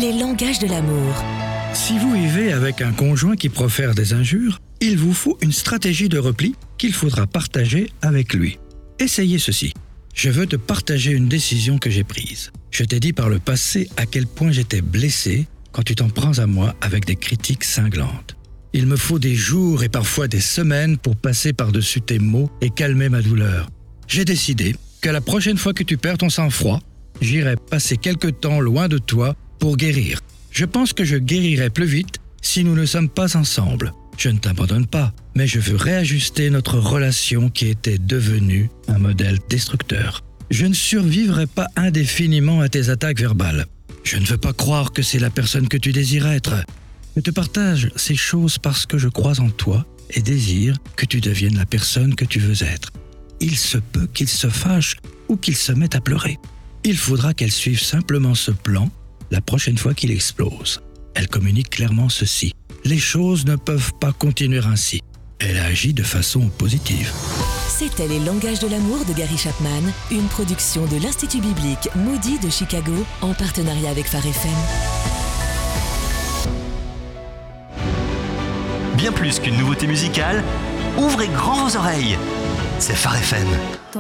les langages de l'amour. Si vous vivez avec un conjoint qui profère des injures, il vous faut une stratégie de repli qu'il faudra partager avec lui. Essayez ceci. Je veux te partager une décision que j'ai prise. Je t'ai dit par le passé à quel point j'étais blessé quand tu t'en prends à moi avec des critiques cinglantes. Il me faut des jours et parfois des semaines pour passer par-dessus tes mots et calmer ma douleur. J'ai décidé que la prochaine fois que tu perds ton sang-froid, j'irai passer quelque temps loin de toi pour guérir. Je pense que je guérirai plus vite si nous ne sommes pas ensemble. Je ne t'abandonne pas, mais je veux réajuster notre relation qui était devenue un modèle destructeur. Je ne survivrai pas indéfiniment à tes attaques verbales. Je ne veux pas croire que c'est la personne que tu désires être. Je te partage ces choses parce que je crois en toi et désire que tu deviennes la personne que tu veux être. Il se peut qu'il se fâche ou qu'il se mette à pleurer. Il faudra qu'elle suive simplement ce plan la prochaine fois qu'il explose. Elle communique clairement ceci. Les choses ne peuvent pas continuer ainsi. Elle agit de façon positive. C'était Les langages de l'amour de Gary Chapman, une production de l'Institut biblique Moody de Chicago en partenariat avec Phare FM. Bien plus qu'une nouveauté musicale, ouvrez grand vos oreilles. C'est Phare FM.